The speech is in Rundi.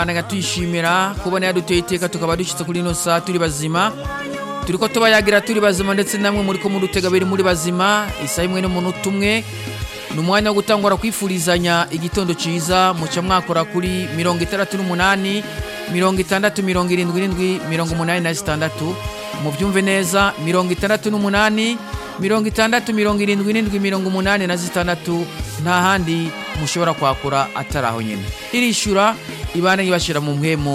Anaga tuyishimira kubona yaduteye iteka tukaba dushitse kuri ino saa turi bazima. Turiko tubayagira turi bazima ndetse namwe muri ko mudutega biri muri bazima. Isa imwe n'umuntu umwe. Numwanya wo gutangura kwifurizanya igitondo ciza muca mwakora kuri 68 60 77 mu byumve neza 68 60 nta handi mushobora kwakura ataraho nyene irishura ibana yibashira mu mpwemo